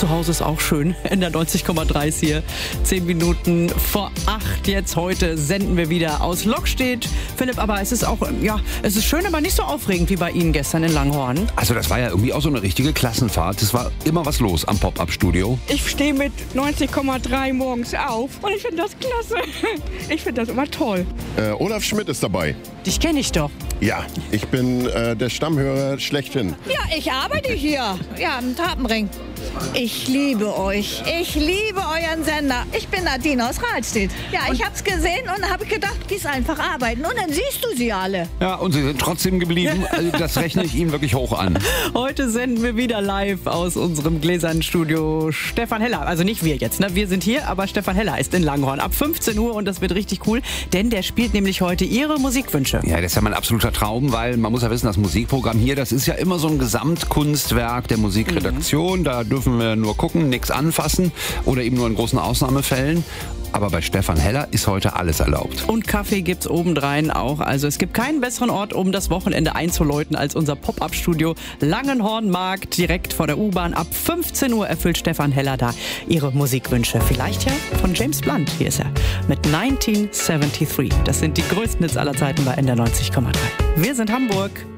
zu Hause ist auch schön. In der 90,3 ist hier. 10 Minuten vor 8 jetzt. Heute senden wir wieder aus Lockstedt. Philipp, aber es ist auch, es ist schön, aber nicht so aufregend wie bei Ihnen gestern in Langhorn. Also das war ja irgendwie auch so eine richtige Klassenfahrt. Es war immer was los am Pop-Up-Studio. Ich stehe mit 90,3 morgens auf und ich finde das klasse. Ich finde das immer toll. Olaf Schmidt ist dabei. Dich kenne ich doch. Ja, ich bin der Stammhörer schlechthin. Ja, ich arbeite hier. Ja, im Tapenring. Ich liebe euch. Ich liebe euren Sender. Ich bin Nadine aus Rahlstedt. Ja, ich hab's gesehen und habe gedacht, gehst einfach arbeiten. Und dann siehst du sie alle. Ja, und Sie sind trotzdem geblieben. Also das rechne ich Ihnen wirklich hoch an. Heute senden wir wieder live aus unserem gläsernen Studio Stefan Heller. Also nicht wir jetzt, ne? Wir sind hier, aber Stefan Heller ist in Langhorn ab 15 Uhr und das wird richtig cool, denn der spielt nämlich heute Ihre Musikwünsche. Ja, das ist ja mein absoluter Traum, weil man muss ja wissen, das Musikprogramm hier, das ist ja immer so ein Gesamtkunstwerk der Musikredaktion. Da dürfen wir nur gucken, nichts anfassen oder eben nur in großen Ausnahmefällen. Aber bei Stefan Heller ist heute alles erlaubt. Und Kaffee gibt's obendrein auch. Also es gibt keinen besseren Ort, um das Wochenende einzuläuten, als unser Pop-Up-Studio Langenhornmarkt direkt vor der U-Bahn. Ab 15 Uhr erfüllt Stefan Heller da Ihre Musikwünsche. Vielleicht ja von James Blunt. Hier ist er mit 1973. Das sind die größten Hits aller Zeiten bei NDR 90,3. Wir sind Hamburg.